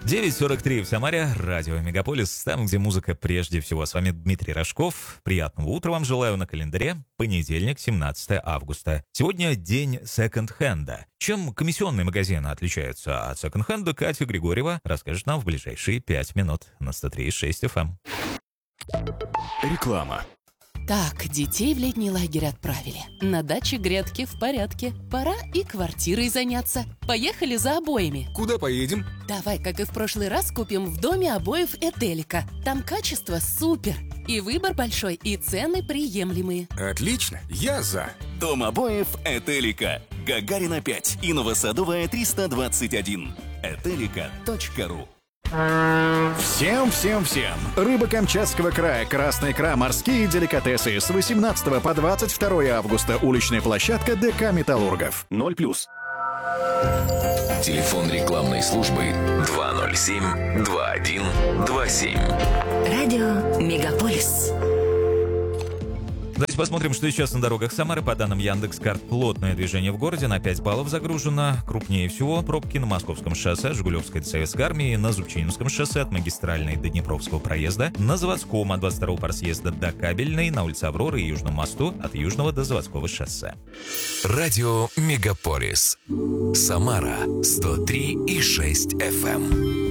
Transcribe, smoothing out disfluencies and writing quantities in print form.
9:43 в Самаре, радио Мегаполис, там, где музыка прежде всего. С вами Дмитрий Рожков. Приятного утра вам желаю на календаре. Понедельник, 17 августа. Сегодня день секонд-хенда. Чем комиссионные магазины отличаются от секонд-хенда, Катя Григорьева расскажет нам в ближайшие 5 минут на 103.6 FM. Реклама. Так, детей в летний лагерь отправили. На даче грядки в порядке. Пора и квартирой заняться. Поехали за обоями. Куда поедем? Давай, как и в прошлый раз, купим в доме обоев Этелика. Там качество супер. И выбор большой, и цены приемлемые. Отлично, я за. Дом обоев Этелика. Гагарина 5 и Новосадовая 321. Этелика.ру. Всем! Рыба Камчатского края, красная икра, морские деликатесы с 18 по 22 августа. Уличная площадка ДК «Металлургов». 0+. Телефон рекламной службы 207-2127. Радио Мегаполис. Давайте посмотрим, что сейчас на дорогах Самары. По данным Яндекс.Карт, плотное движение в городе, на 5 баллов загружено. Крупнее всего пробки на Московском шоссе, Жигулевской до Советской Армии, на Зубчинском шоссе от Магистральной до Днепровского проезда, на Заводском от 22-го парсъезда до Кабельной, на улице Авроры и Южном мосту от Южного до Заводского шоссе. Радио Мегаполис. Самара 103,6 FM.